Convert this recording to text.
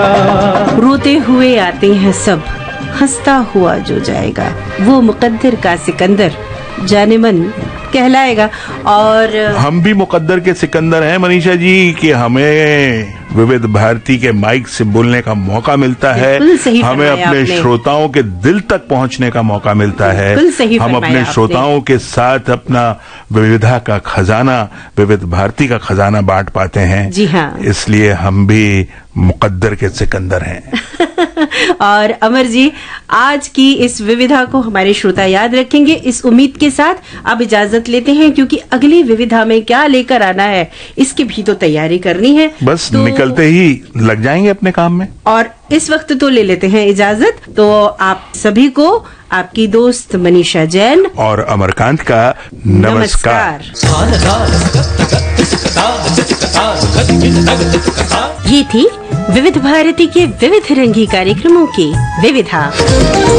जाएगा। रोते हुए आते हैं सब, हंसता हुआ जो जाएगा वो मुकद्दर का सिकंदर जाने मन कहलाएगा। और हम भी मुकद्दर के सिकंदर हैं मनीषा जी कि हमें विविध भारती के माइक से बोलने का मौका मिलता है, हमें अपने श्रोताओं के दिल तक पहुंचने का मौका मिलता है, हम अपने श्रोताओं के साथ अपना विविधा का खजाना, विविध भारती का खजाना बांट पाते हैं। जी हाँ, इसलिए हम भी मुकद्दर के सिकंदर हैं। और अमर जी, आज की इस विविधा को हमारे श्रोता याद रखेंगे इस उम्मीद के साथ अब इजाजत लेते हैं, क्योंकि अगली विविधा में क्या लेकर आना है इसकी भी तो तैयारी करनी है। बस निकलते ही लग जाएंगे अपने काम में। और इस वक्त तो ले लेते हैं इजाजत। तो आप सभी को आपकी दोस्त मनीषा जैन और अमरकांत का नमस्कार। ये थी विविध भारती के विविध रंगी कार्यक्रमों की विविधा।